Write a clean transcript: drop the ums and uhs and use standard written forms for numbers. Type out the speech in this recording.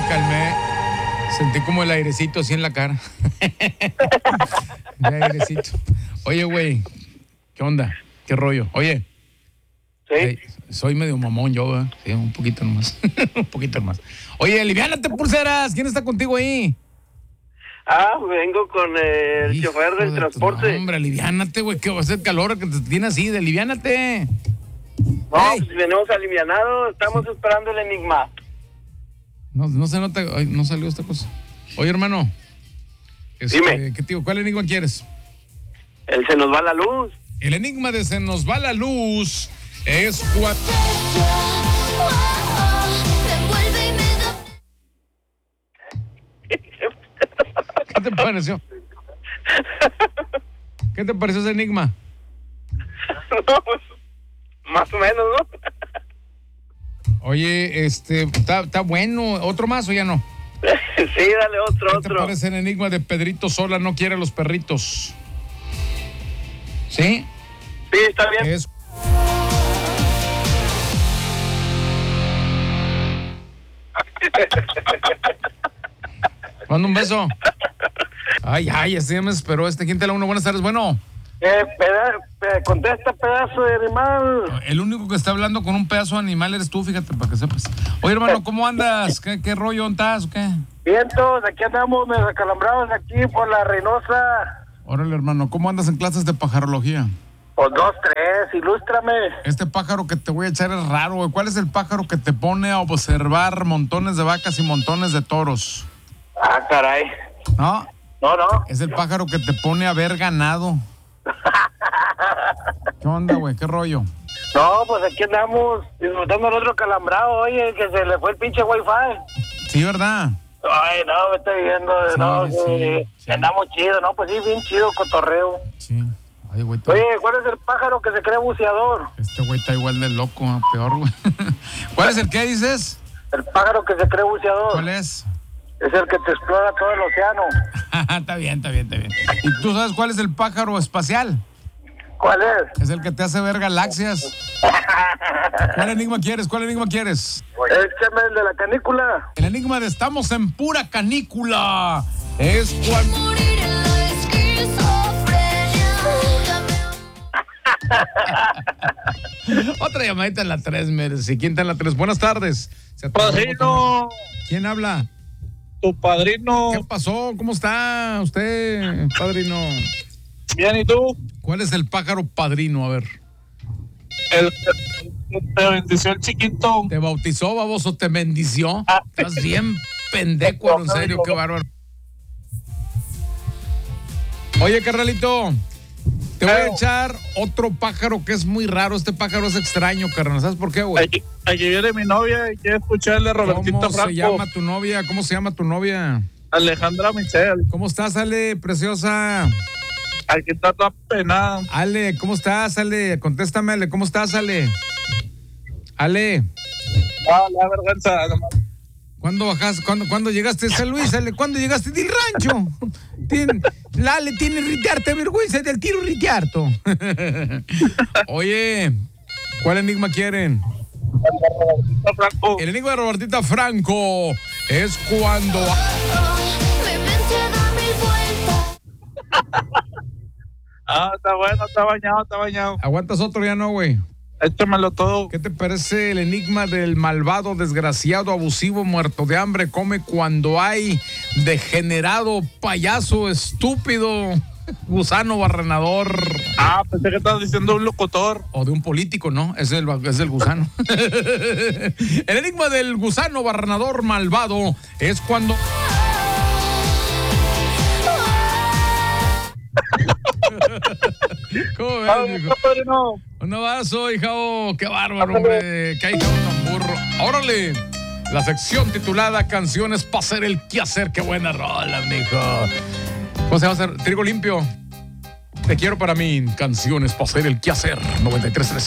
me calmé. Sentí como el airecito así en la cara. De airecito. Oye, güey, ¿qué onda? ¿Qué rollo? Oye. Sí. Hey, soy medio mamón yo, ¿verdad? Sí, un poquito nomás. Un poquito nomás. Oye, aliviánate, pulseras. ¿Quién está contigo ahí? Vengo con el Hijo chofer del de transporte. No, hombre, aliviánate, güey, que va a hacer calor que te tiene así, de aliviánate. No, Hey. pues venimos alivianados, estamos esperando el enigma. No se nota, ay, no salió esta cosa. Oye, hermano. Dime. ¿Qué tío? ¿Cuál enigma quieres? El se nos va la luz. El enigma de se nos va la luz es cuando... ¿Qué te pareció? ¿Qué te pareció ese enigma? No, pues, más o menos, ¿no? Oye, está bueno. ¿Otro más o ya no? Sí, dale ¿Qué te otro. parece el enigma de Pedrito Sola no quiere a los perritos? ¿Sí? Sí, está bien. Es... Manda un beso. Ay, así me esperó ¿Quién te la uno? Buenas tardes, bueno. Contesta, pedazo de animal. El único que está hablando con un pedazo de animal eres tú, fíjate, para que sepas. Oye, hermano, ¿cómo andas? ¿Qué rollo estás o qué? Vientos, aquí andamos medio acalambrados aquí por la Reynosa. Órale, hermano, ¿cómo andas en clases de pajarología? Pues 2, 3, ilústrame. Este pájaro que te voy a echar es raro, güey. ¿Cuál es el pájaro que te pone a observar montones de vacas y montones de toros? Ah, caray. ¿No? No. Es el pájaro que te pone a ver ganado. ¿Qué onda, güey? ¿Qué rollo? No, pues aquí andamos disfrutando el otro calambrado, oye, que se le fue el pinche wifi. Sí, ¿verdad? Ay, no, me estoy viendo, Sí, no, sí. andamos chido, no, pues sí, bien chido, cotorreo. Sí. Ay, güey. Oye, ¿cuál es el pájaro que se cree buceador? Este güey está igual de loco, peor, güey. ¿Cuál es el que dices? El pájaro que se cree buceador. ¿Cuál es? Es el que te explora todo el océano. Está bien. ¿Y tú sabes cuál es el pájaro espacial? ¿Cuál es? Es el que te hace ver galaxias. ¿Cuál enigma quieres? Échame el de la canícula. El enigma de estamos en pura canícula. Es cuando... Otra llamadita en la 3, Mercy. ¿Quién está en la 3? Buenas tardes. Padrino, ¿Quién habla? tu padrino. ¿Qué pasó? ¿Cómo está usted, padrino? Bien, ¿y tú? ¿Cuál es el pájaro padrino? A ver. Te bendició el chiquito. ¿Te bautizó, baboso? ¿Te bendició? Estás bien pendejo, en serio, qué bárbaro. Oye, carnalito, te voy a echar otro pájaro que es muy raro. Este pájaro es extraño, carnal. ¿Sabes por qué, güey? Aquí viene mi novia y quiere escucharle a Robertito ¿Cómo Franco. se llama tu novia? ¿Cómo se llama tu novia? Alejandra Michel. ¿Cómo estás, Ale, preciosa? Aquí está toda penada. Ale, ¿cómo estás, Ale? Contéstame, Ale, ¿cómo estás, Ale? Ale, La vergüenza. ¿cuándo bajaste? ¿Cuándo llegaste a San Luis, Ale? ¿Cuándo llegaste del rancho? Ale tiene ritearte, vergüenza del tiro ritearto. Oye, ¿cuál enigma quieren? Robertito Franco. El enigma de Robertita Franco es cuando... Está bueno, está bañado. ¿Aguantas otro ya no, güey? Échamelo todo. ¿Qué te parece el enigma del malvado, desgraciado, abusivo, muerto de hambre, come cuando hay, degenerado, payaso, estúpido, gusano barrenador? Pensé que estabas diciendo un locutor. O de un político, ¿no? Es el gusano. El enigma del gusano barrenador malvado es cuando... ¿Cómo ves, hijo? Padrino. Un abrazo, hijao. Qué bárbaro, hombre. Que hay un burro. Órale. La sección titulada Canciones para hacer el quehacer. Qué buena rola, mijo. ¿Cómo se va a hacer? Trigo limpio. Te quiero para mí. Canciones para hacer el quehacer. 93.3.